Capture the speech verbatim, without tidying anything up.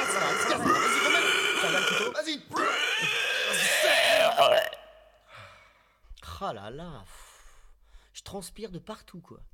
casse, là, elle se casse. Vas-y, remets. Tiens, là, le couteau. Vas-y. Ah là là, pff, je transpire de partout quoi.